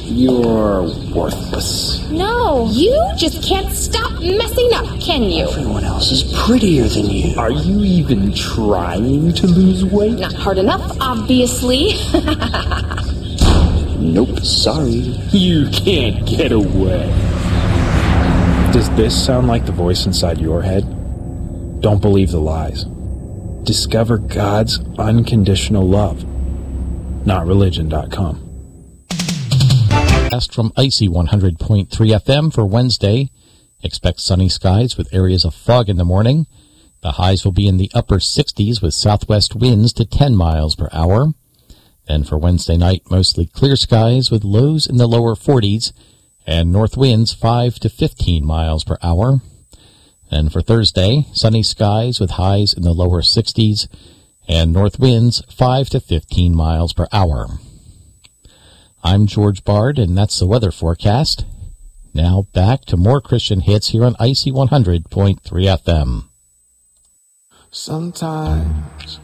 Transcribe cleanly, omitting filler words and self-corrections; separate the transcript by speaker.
Speaker 1: You're worthless.
Speaker 2: No, you just can't stop messing up, can you?
Speaker 1: Everyone else is prettier than you.
Speaker 3: Are you even trying to lose weight?
Speaker 2: Not hard enough, obviously.
Speaker 1: Nope, sorry.
Speaker 3: You can't get away.
Speaker 4: Does this sound like the voice inside your head? Don't believe the lies. Discover God's unconditional love. NotReligion.com.
Speaker 5: From Icy 100.3 FM for Wednesday. Expect sunny skies with areas of fog in the morning. The highs will be in the upper 60s with southwest winds to 10 miles per hour. Then for Wednesday night, mostly clear skies with lows in the lower 40s and north winds 5 to 15 miles per hour. Then for Thursday, sunny skies with highs in the lower 60s and north winds 5 to 15 miles per hour. I'm George Bard, and that's the weather forecast. Now back to more Christian hits here on Icy 100.3 FM.
Speaker 6: Sometimes